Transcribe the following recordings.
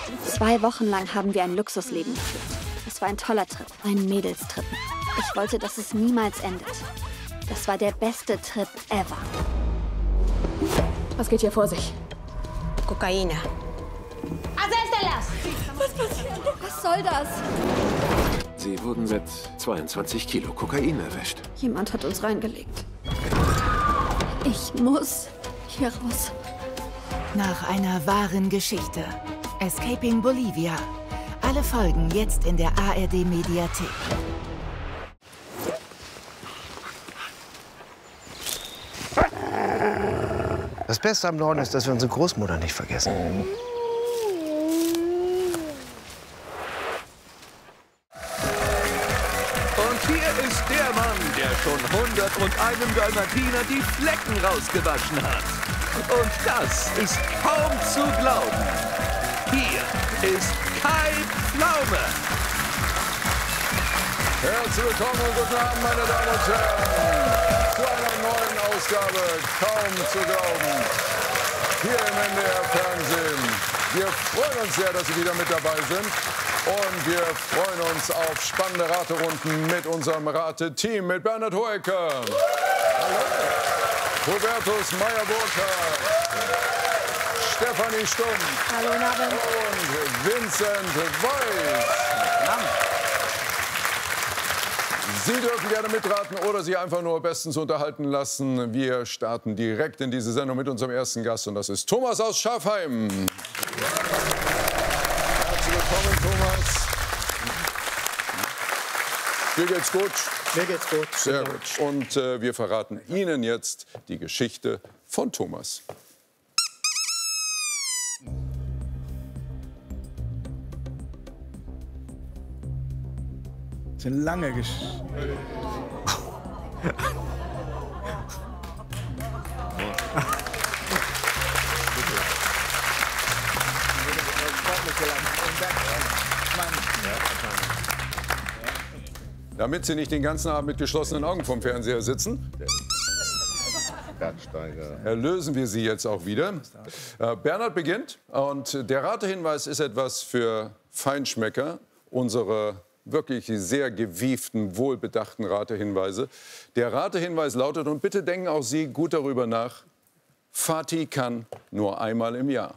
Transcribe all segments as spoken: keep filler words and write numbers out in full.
Zwei Wochen lang haben wir ein Luxusleben geführt. Es war ein toller Trip, ein Mädelstrip. Ich wollte, dass es niemals endet. Das war der beste Trip ever. Was geht hier vor sich? Kokaina. Was passiert? Was soll das? Sie wurden mit zweiundzwanzig Kilo Kokain erwischt. Jemand hat uns reingelegt. Ich muss hier raus. Nach einer wahren Geschichte. Escaping Bolivia. Alle Folgen jetzt in der A R D-Mediathek. Das Beste am Norden ist, dass wir unsere Großmutter nicht vergessen. Und hier ist der Mann, der schon hunderteinem Dalmatiner die Flecken rausgewaschen hat. Und das ist kaum zu glauben. Hier ist Kai Pflaume. Herzlich willkommen und guten Abend, meine Damen und Herren, zu einer neuen Ausgabe Kaum zu glauben. Hier im N D R-Fernsehen. Wir freuen uns sehr, dass Sie wieder mit dabei sind. Und wir freuen uns auf spannende Raterunden mit unserem Rateteam, mit Bernhard Hoeker, Hubertus Meyer-Burkhardt, Stefanie Stumm Hallo, Abend. und Vincent Weiß. Sie dürfen gerne mitraten oder sich einfach nur bestens unterhalten lassen. Wir starten direkt in diese Sendung mit unserem ersten Gast und das ist Thomas aus Schafheim. Herzlich willkommen, Thomas. Dir geht's gut? Mir geht's gut. Sehr gut. Und äh, wir verraten Ihnen jetzt die Geschichte von Thomas. Das ist eine lange Geschichte. Damit Sie nicht den ganzen Abend mit geschlossenen Augen vom Fernseher sitzen, erlösen wir Sie jetzt auch wieder. Äh, Bernhard beginnt und der Ratehinweis ist etwas für Feinschmecker, unsere wirklich sehr gewieften, wohlbedachten Ratehinweise. Der Ratehinweis lautet, und bitte denken auch Sie gut darüber nach, Fatih kann nur einmal im Jahr.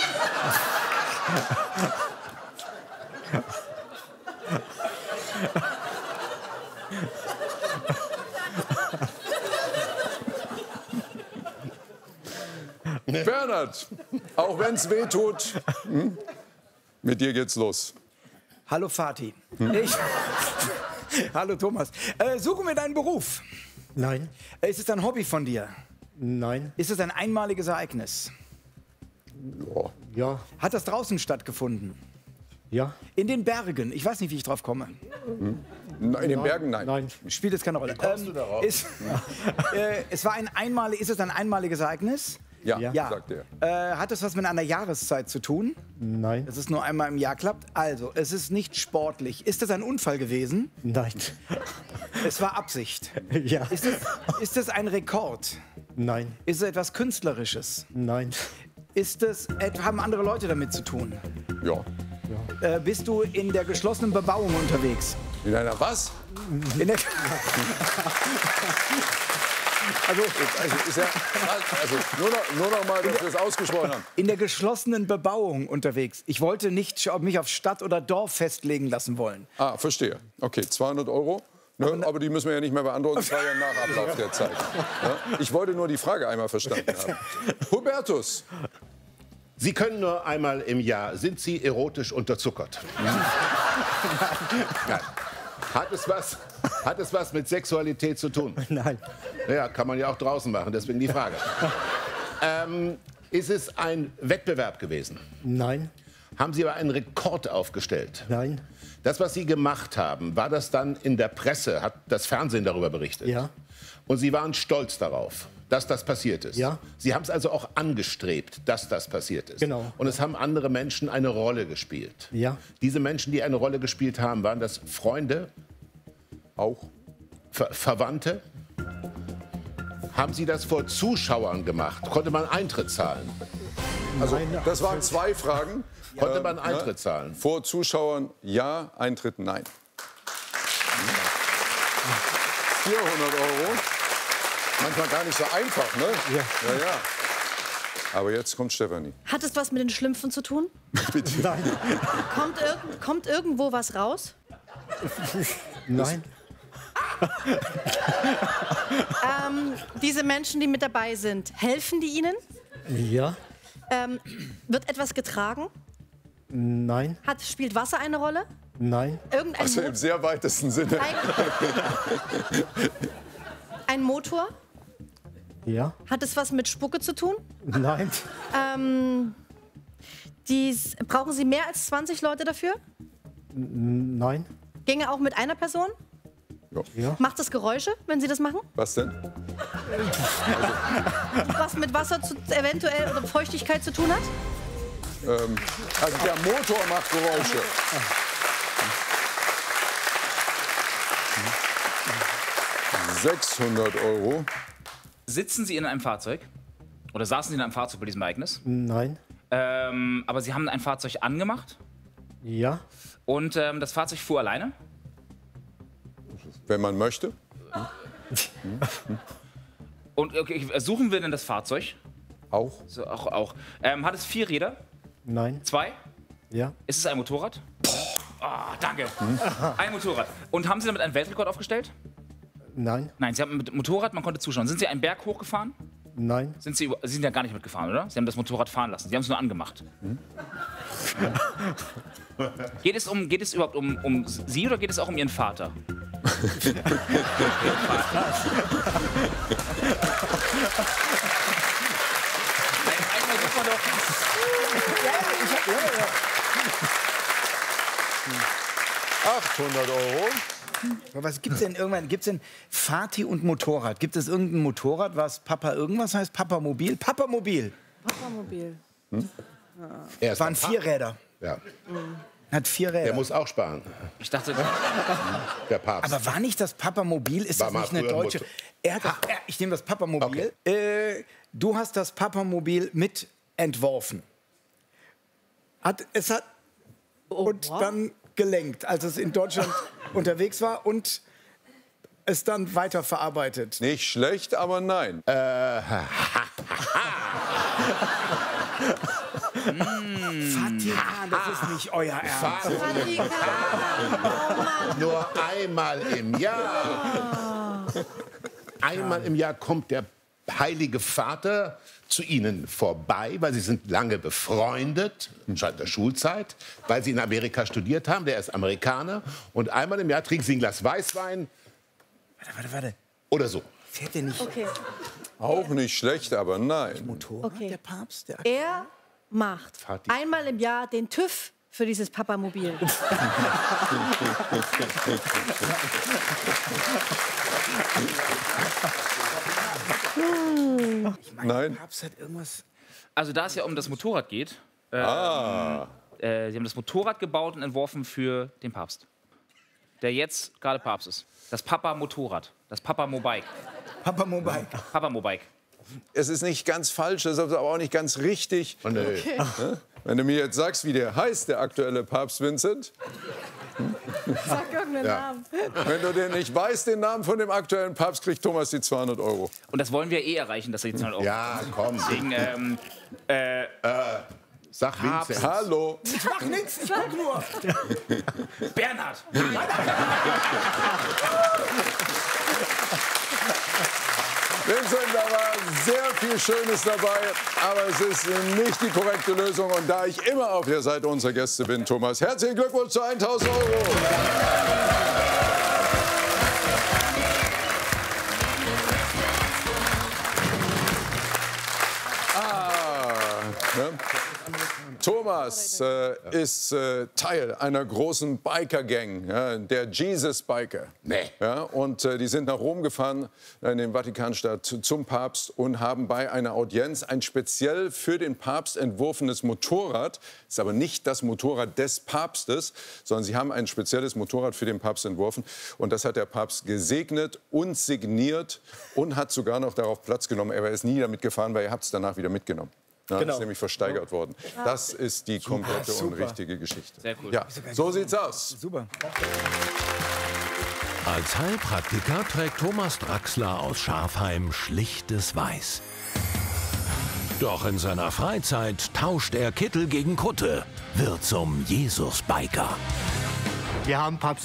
Bernhard, auch wenn es weh tut, hm? Mit dir geht's los. Hallo Fatih. Hm? Ich. Hallo Thomas. Äh, suche mir deinen Beruf. Nein. Ist es ein Hobby von dir? Nein. Ist es ein einmaliges Ereignis? Ja. Ja. Hat das draußen stattgefunden? Ja. In den Bergen? Ich weiß nicht, wie ich drauf komme. Hm? In den Bergen, nein. Nein. Spielt jetzt keine Rolle. Wie kommst du Ähm, darauf? Ist, äh, es war ein einmalig, ist es ein einmaliges Ereignis? Ja, Ja. sagt er. Äh, hat es was mit einer Jahreszeit zu tun? Nein. Dass es nur einmal im Jahr klappt? Also, es ist nicht sportlich. Ist es ein Unfall gewesen? Nein. Es war Absicht. Ja. Ist es, ist es ein Rekord? Nein. Ist es etwas Künstlerisches? Nein. Ist es, et- haben andere Leute damit zu tun? Ja. Äh, bist du in der geschlossenen Bebauung unterwegs? In einer was? In der Also, also, ist ja, also nur, noch, nur noch mal, dass wir es ausgesprochen haben. in der geschlossenen Bebauung unterwegs. Ich wollte nicht sch- mich auf Stadt oder Dorf festlegen lassen wollen. Ah, verstehe. Okay, zweihundert Euro. Ne, aber die müssen wir ja nicht mehr beantworten. Das war ja nach Ablauf der Zeit. Ja? Ich wollte nur die Frage einmal verstanden haben. Hubertus. Sie können nur einmal im Jahr. Sind Sie erotisch unterzuckert? Nein. Hat es was, hat es was mit Sexualität zu tun? Nein. Ja, kann man ja auch draußen machen, deswegen die Frage. ähm, ist es ein Wettbewerb gewesen? Nein. Haben Sie aber einen Rekord aufgestellt? Nein. Das, was Sie gemacht haben, war das dann in der Presse? Hat das Fernsehen darüber berichtet? Ja. Und Sie waren stolz darauf, dass das passiert ist? Ja. Sie haben es also auch angestrebt, dass das passiert ist? Genau. Und es haben andere Menschen eine Rolle gespielt? Ja. Diese Menschen, die eine Rolle gespielt haben, waren das Freunde? Auch. Ver Verwandte? Haben Sie das vor Zuschauern gemacht? Konnte man Eintritt zahlen? Also, das waren zwei Fragen. Konnte man Ähm, Eintritt ne? zahlen? Vor Zuschauern ja, Eintritt nein. vierhundert Euro. Manchmal gar nicht so einfach, ne? Ja. Ja, ja. Aber jetzt kommt Stefanie. Hat es was mit den Schlümpfen zu tun? Bitte. Nein. Kommt, irg kommt irgendwo was raus? Nein. ähm, diese Menschen, die mit dabei sind, helfen die ihnen? Ja. Ähm, wird etwas getragen? Nein. Hat, spielt Wasser eine Rolle? Nein. Irgendein Also Mo im sehr weitesten Sinne. Ein, ein Motor? Ja. Hat es was mit Spucke zu tun? Nein. Ähm, dies, brauchen Sie mehr als zwanzig Leute dafür? Nein. Ginge auch mit einer Person? Ja. Macht es Geräusche, wenn Sie das machen? Was denn? Was mit Wasser zu, eventuell oder Feuchtigkeit zu tun hat? Ähm, also der Motor macht Geräusche. sechshundert Euro. Sitzen Sie in einem Fahrzeug? Oder saßen Sie in einem Fahrzeug bei diesem Ereignis? Nein. Ähm, aber Sie haben ein Fahrzeug angemacht? Ja. Und ähm, das Fahrzeug fuhr alleine? Wenn man möchte. Und okay, suchen wir denn das Fahrzeug? Auch. So, auch, auch. Ähm, hat es vier Räder? Nein. Zwei? Ja. Ist es ein Motorrad? Oh, danke. Ein Motorrad. Und haben Sie damit einen Weltrekord aufgestellt? Nein. Nein, Sie haben mit dem Motorrad, man konnte zuschauen. Sind Sie einen Berg hochgefahren? Nein. Sind Sie, Sie sind ja gar nicht mitgefahren, oder? Sie haben das Motorrad fahren lassen. Sie haben es nur angemacht. Hm? Geht es, um, geht es überhaupt um, um Sie oder geht es auch um Ihren Vater? achthundert Euro. Was gibt's denn irgendwann? Gibt's denn Fatih und Motorrad? Gibt es irgendein Motorrad, was Papa irgendwas heißt? Papamobil? Papamobil. Papamobil. Hm? Ja. Es waren vier Räder. Ja. Hat vier Räder. Der muss auch sparen. Ich dachte, der Papst. Aber war nicht das Papamobil? Ist War das nicht mal eine früher ein deutsche? Motor- Er hat das, er, ich nehme das Papamobil. Äh, du hast das Papamobil mit entworfen. Hat, es hat und dann gelenkt, als es in Deutschland unterwegs war und es dann weiterverarbeitet. Nicht schlecht, aber nein. Äh, Vatikan, das ist nicht euer Ernst. Nur einmal im Jahr. Einmal im Jahr kommt der Heilige Vater zu Ihnen vorbei, weil Sie sind lange befreundet, seit der Schulzeit, weil Sie in Amerika studiert haben. Der ist Amerikaner. Und einmal im Jahr trinken Sie ein Glas Weißwein. Warte, warte, warte. Oder so. Fährt der nicht? Okay. Auch nicht schlecht, aber nein. Motorrad, Okay. der Papst? Der Er macht Fatih. einmal im Jahr den TÜV für dieses Papamobil. Ich meine, Nein. der Papst hat irgendwas. also da es ja um das Motorrad geht, äh, Ah. äh, Sie haben das Motorrad gebaut und entworfen für den Papst, der jetzt gerade Papst ist. Das Papa-Motorrad, das Papa-Mobike. Papamobile. Papa-Mobike. Es ist nicht ganz falsch, es ist aber auch nicht ganz richtig. Oh, nee. Ne? Wenn du mir jetzt sagst, wie der heißt, der aktuelle Papst Vincent, Sag irgendeinen Ja. Namen. wenn du den nicht weißt, den Namen von dem aktuellen Papst, kriegt Thomas die zweihundert Euro. Und das wollen wir eh erreichen, dass er die zweihundert Euro. Ja, komm. Deswegen, ähm, äh, Sag Vincent. Hallo. Ich mach nichts, ich guck nur. Bernhard! Vincent, da war sehr viel Schönes dabei, aber es ist nicht die korrekte Lösung. Und da ich immer auf der Seite unserer Gäste bin, Thomas, herzlichen Glückwunsch zu tausend Euro. Ne? Thomas äh, ist äh, Teil einer großen Biker-Gang, ja, der Jesus-Biker. Nee. Ja, und äh, die sind nach Rom gefahren, in den Vatikanstadt, zum Papst und haben bei einer Audienz ein speziell für den Papst entworfenes Motorrad. Das ist aber nicht das Motorrad des Papstes, sondern sie haben ein spezielles Motorrad für den Papst entworfen. Und das hat der Papst gesegnet und signiert und hat sogar noch darauf Platz genommen. Er ist nie damit gefahren, weil ihr habt es danach wieder mitgenommen. Ja, Genau. Ist nämlich versteigert worden. Das ist die komplette super. und richtige Geschichte. Sehr cool. Ja, so sieht's aus. Super. Als Heilpraktiker trägt Thomas Draxler aus Schafheim schlichtes Weiß. Doch in seiner Freizeit tauscht er Kittel gegen Kutte, wird zum Jesus-Biker. Wir haben Papst